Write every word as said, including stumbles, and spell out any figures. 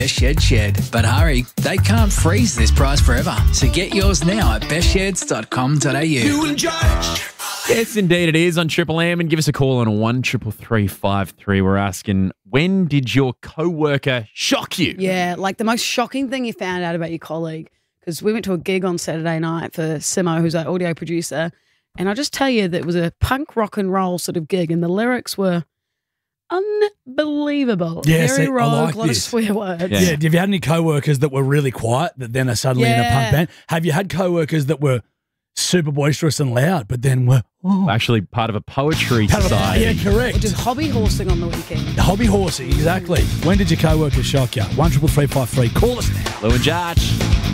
Shed Shed. But hurry, they can't freeze this price forever. So get yours now at best sheds dot com dot a u. You and Judge. Yes, indeed it is on Triple M. And give us a call on one triple three five three. We're asking, when did your co-worker shock you? Yeah, like the most shocking thing you found out about your colleague. Because we went to a gig on Saturday night for Simo, who's our audio producer. And I'll just tell you that it was a punk rock and roll sort of gig. And the lyrics were unbelievable. Yeah, Very see, I rogue, like a lot this. of swear words. Yeah. Have you had any co-workers that were really quiet that then are suddenly in a Yeah. punk band? Have you had co-workers that were super boisterous and loud but then were oh, Actually part of a poetry part of a- society. yeah, correct. Or just hobby horsing on the weekend. Hobby horsey, exactly. When did your co-workers shock you? one triple three five three. Call us now. Lou and Josh.